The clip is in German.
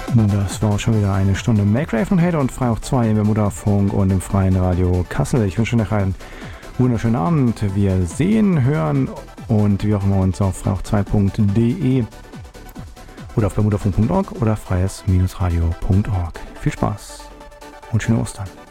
Das war auch schon wieder eine Stunde Makrave und Hater und frei auf 2 im Bermuda-Funk und im freien Radio Kassel. Ich wünsche euch einen wunderschönen Abend. Wir sehen, hören und wie auch immer uns auf freiauf2.de oder auf bermudafunk.org oder freies-radio.org. Viel Spaß und schöne Ostern.